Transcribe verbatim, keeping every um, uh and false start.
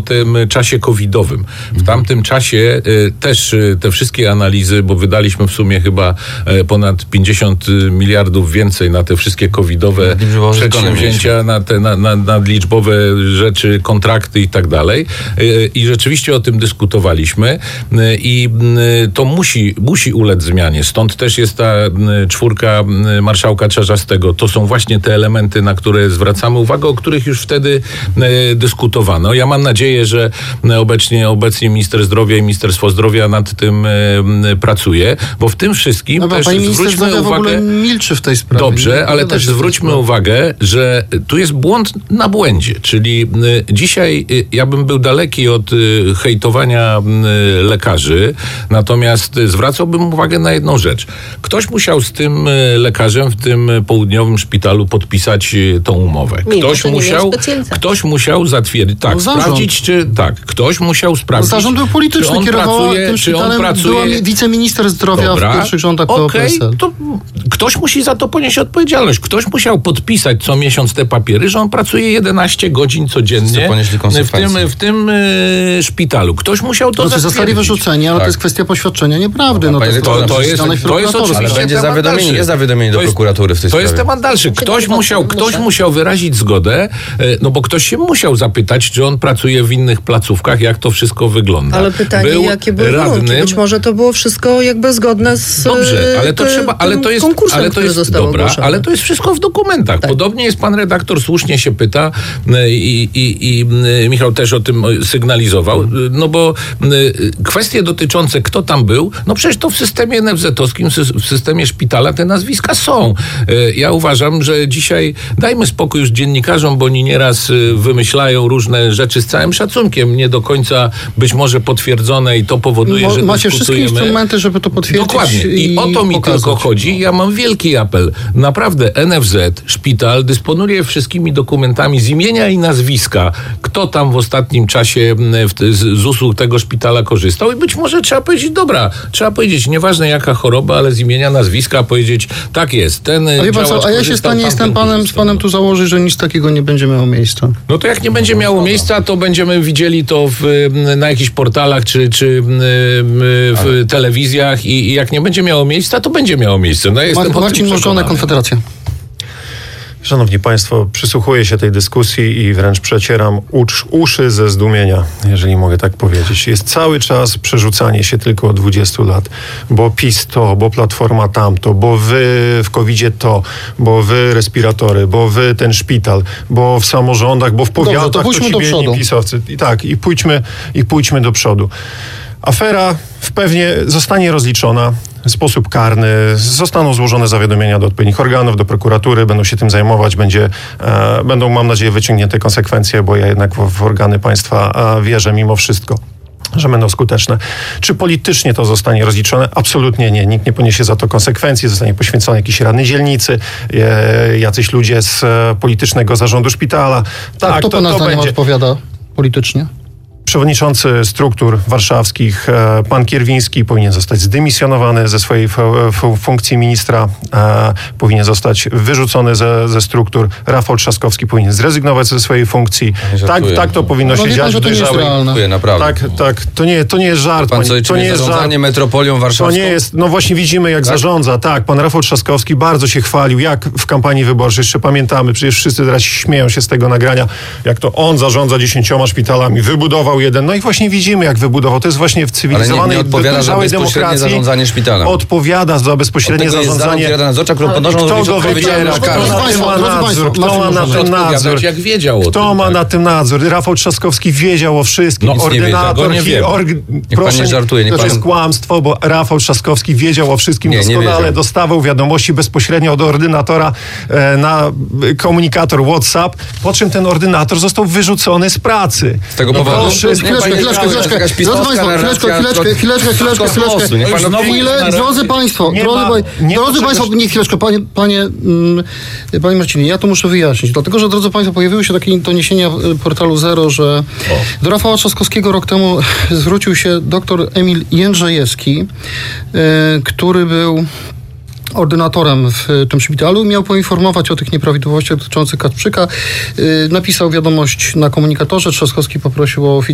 tym czasie covidowym. W tamtym czasie też te wszystkie analizy, bo wydaliśmy w sumie chyba ponad pięćdziesiąt miliardów więcej na te wszystkie covidowe przedsięwzięcia, na te na, na, nadliczbowe rzeczy, kontrakty i tak dalej. I rzeczywiście o tym dyskutowaliśmy i to musi, musi ulec zmianie. Stąd też jest ta czwórka marszałka Czarzastego. To są właśnie te elementy, na które zwracamy uwagę, o których już wtedy dyskutowano. Ja mam nadzieję, że obecnie, obecnie minister zdrowia i Ministerstwo Zdrowia nad tym pracuje, bo w tym wszystkim no, też pani minister zwróćmy zdrowia uwagę... w ogóle milczy w tej sprawie. Dobrze, ale też zwróćmy uwagę, że tu jest błąd na błędzie, czyli dzisiaj ja bym był daleki od hejtowania lekarzy, natomiast zwracałbym uwagę na jedną rzecz. Ktoś musiał z tym lekarzem w tym południowym szpitalu podpisać tą umowę. Ktoś Mimo, musiał, ktoś musiał zatwierdzić, tak, no, sprawdzić, czy tak, ktoś musiał sprawdzić. Zarząd był polityczny, czy on kierowała pracuje, tym czy on szpitalem, pracuje. była wiceminister zdrowia Dobra, w pierwszych rządach okej, P O P S L. To ktoś musi za to ponieść odpowiedzialność. Ktoś musiał podpisać co miesiąc te papiery, że on pracuje jedenaście godzin codziennie w tym, w tym y, szpitalu. Ktoś musiał to zatwierdzić. Zostali wyrzuceni, ale tak. To jest kwestia poświadczenia nieprawdy. No, to, to, to, to jest, to jest oczywiście ale będzie zawiadomienie, jest zawiadomienie do prokuratury w tej to sprawie. To jest temat dalszy. Ktoś musiał, ktoś musiał wyrazić zgodę, no bo ktoś się musiał zapytać, czy on pracuje w innych placówkach, jak to wszystko wygląda. Ale pytanie, Był jakie były warunki? Być może to było wszystko jakby zgodne z Dobrze, ale to te, trzeba, ale to jest, konkursem, ale to jest dobra, ogłoszony. Ale to jest wszystko w dokumentach. Tak. Podobnie jest pan redaktor, słusznie się pyta i, i, i Michał też o tym sygnalizował, no bo kwestie dotyczące kto tam był, no przecież to w systemie en ef zet-owskim, w systemie szpitala te nazwiska są. Ja uważam, że dzisiaj dajmy spokój już dziennikarzom, bo oni nieraz wymyślają różne rzeczy z całym szacunkiem, nie do końca być może potwierdzone i to powoduje, Mo, że macie wszystkie instrumenty, żeby to potwierdzić. Dokładnie. I, i o to mi pokazać. Tylko chodzi. Ja mam wielki apel. Naprawdę en ef zet, szpital dysponuje wszystkimi dokumentami z imienia i nazwiska, kto tam w ostatnim czasie w, z, z usług tego szpitala korzystał i być może trzeba powiedzieć, dobra, trzeba powiedzieć, nieważne jaka choroba, ale z imienia, nazwiska powiedzi, tak jest, ten a, pan co, a ja się stanie z tym panem, z panem tu założyć, że nic takiego nie będzie miało miejsca. No to jak nie będzie miało miejsca, to będziemy widzieli to w, na jakichś portalach czy, czy w ale. telewizjach i, i jak nie będzie miało miejsca, to będzie miało miejsce. No, ja Ma, Marcin Morczony, Konfederacja. Szanowni Państwo, przysłuchuję się tej dyskusji i wręcz przecieram ucz, uszy ze zdumienia, jeżeli mogę tak powiedzieć. Jest cały czas przerzucanie się tylko od dwudziestu lat, bo PiS to, bo Platforma tamto, bo wy w kowidzie to, bo wy respiratory, bo wy ten szpital, bo w samorządach, bo w powiatach. Dobrze, to pójdźmy do przodu. pisowcy. I tak, i pójdźmy, i pójdźmy do przodu. Afera pewnie zostanie rozliczona w sposób karny, zostaną złożone zawiadomienia do odpowiednich organów, do prokuratury, będą się tym zajmować, będzie, e, będą, mam nadzieję, wyciągnięte konsekwencje, bo ja jednak w, w organy państwa e, wierzę mimo wszystko, że będą skuteczne. Czy politycznie to zostanie rozliczone? Absolutnie nie. Nikt nie poniesie za to konsekwencji, zostanie poświęcony jakiś radny dzielnicy, e, jacyś ludzie z e, politycznego zarządu szpitala. Tak, tak to, to pana to zdaniem będzie. Odpowiada politycznie? Przewodniczący struktur warszawskich, pan Kierwiński, powinien zostać zdymisjonowany ze swojej f- f- funkcji ministra, e, powinien zostać wyrzucony ze, ze struktur. Rafał Trzaskowski powinien zrezygnować ze swojej funkcji. Tak, tak to powinno no, się dziać w dojrzałej... Tak, tak, to nie, to nie jest żart. Pan co, to nie jest zarządzanie metropolią warszawską? To nie jest, no właśnie widzimy jak tak? zarządza. Tak, pan Rafał Trzaskowski bardzo się chwalił, jak w kampanii wyborczej, jeszcze pamiętamy, przecież wszyscy teraz śmieją się z tego nagrania, jak to on zarządza dziesięcioma szpitalami, wybudował jeden. No i właśnie widzimy, jak wybudował. To jest właśnie w cywilizowanej, dojrzałej demokracji. Zarządzanie szpitalem. Odpowiada za bezpośrednie zarządzanie. Kto go wybiera? Kto ma nadzór? Kto ma na tym nadzór? Jak wiedział o tym, Kto ma na tym nadzór? Rafał Trzaskowski wiedział o wszystkim. No, ordynator. Nie wiedział, org... Proszę, nie żartuje, to pan... jest kłamstwo, bo Rafał Trzaskowski wiedział o wszystkim nie, doskonale. Nie dostawał wiadomości bezpośrednio od ordynatora e, na komunikator WhatsApp, po czym ten ordynator został wyrzucony z pracy. Z tego powodu? Chwileczkę, chwileczkę, chwileczkę. Drodzy Państwo, chwileczkę, chwileczkę, chwileczkę, chwileczkę, chwileczkę. Chwilę, drodzy Państwo, drodzy Państwo, nie chwileczkę, panie, panie, panie Marcinie, ja to muszę wyjaśnić, dlatego, że drodzy Państwo, pojawiły się takie doniesienia portalu Zero, że do Rafała Trzaskowskiego rok temu zwrócił się doktor Emil Jędrzejewski, który był ordynatorem w tym szpitalu, miał poinformować o tych nieprawidłowościach dotyczących Kacprzyka. Napisał wiadomość na komunikatorze, Trzaskowski poprosił o oficjalną